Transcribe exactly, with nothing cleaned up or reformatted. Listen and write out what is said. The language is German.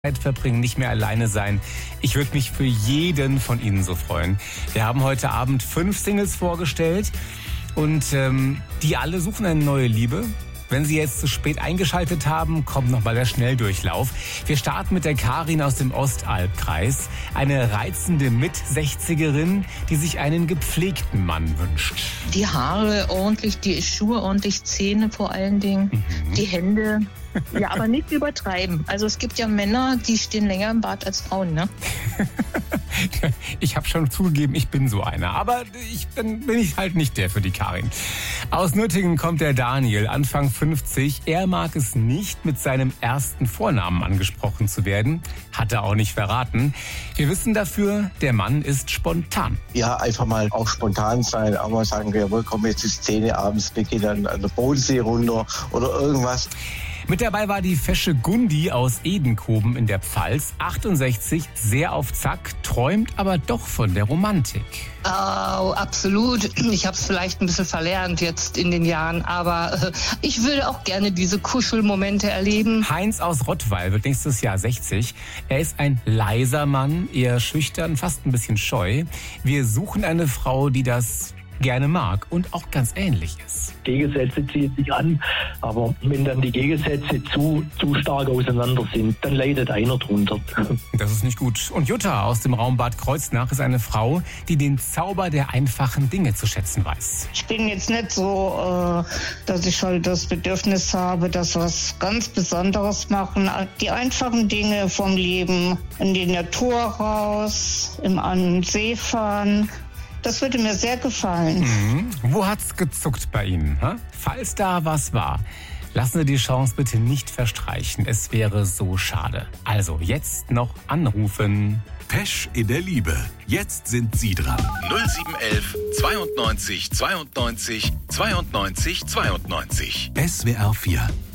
Zeit verbringen, nicht mehr alleine sein. Ich würde mich für jeden von Ihnen so freuen. Wir haben heute Abend fünf Singles vorgestellt und ähm, die alle suchen eine neue Liebe. Wenn Sie jetzt zu spät eingeschaltet haben, kommt nochmal der Schnelldurchlauf. Wir starten mit der Karin aus dem Ostalbkreis. Eine reizende Mit-sechzigerin, die sich einen gepflegten Mann wünscht. Die Haare ordentlich, die Schuhe ordentlich, Zähne vor allen Dingen, mhm. die Hände. Ja, aber nicht übertreiben. Also es gibt ja Männer, die stehen länger im Bad als Frauen, ne? Ich habe schon zugegeben, ich bin so einer. Aber ich bin, bin ich halt nicht der für die Karin. Aus Nürtingen kommt der Daniel, Anfang fünfzig. Er mag es nicht, mit seinem ersten Vornamen angesprochen zu werden. Hat er auch nicht verraten. Wir wissen dafür, der Mann ist spontan. Ja, einfach mal auch spontan sein. Auch mal sagen, jawohl, komm, jetzt ist zehn Uhr abends, wir gehen dann an der Bodensee runter oder irgendwas. Mit dabei war die fesche Gundi aus Edenkoben in der Pfalz, achtundsechzig, sehr auf Zack, träumt aber doch von der Romantik. Oh, absolut. Ich habe es vielleicht ein bisschen verlernt jetzt in den Jahren, aber äh, ich will auch gerne diese Kuschelmomente erleben. Heinz aus Rottweil wird nächstes Jahr sechzig. Er ist ein leiser Mann, eher schüchtern, fast ein bisschen scheu. Wir suchen eine Frau, die das gerne mag und auch ganz ähnlich ist. Gegensätze ziehen sich an, aber wenn dann die Gegensätze zu, zu stark auseinander sind, dann leidet einer drunter. Das ist nicht gut. Und Jutta aus dem Raum Bad Kreuznach ist eine Frau, die den Zauber der einfachen Dinge zu schätzen weiß. Ich bin jetzt nicht so, dass ich halt das Bedürfnis habe, dass was ganz Besonderes machen. Die einfachen Dinge vom Leben, in die Natur raus, im An- und See fahren. Das würde mir sehr gefallen. Mhm. Wo hat's gezuckt bei Ihnen? Hä? Falls da was war, lassen Sie die Chance bitte nicht verstreichen. Es wäre so schade. Also jetzt noch anrufen. Pesch in der Liebe. Jetzt sind Sie dran. null sieben eins eins zweiundneunzig zweiundneunzig zweiundneunzig zweiundneunzig. S W R vier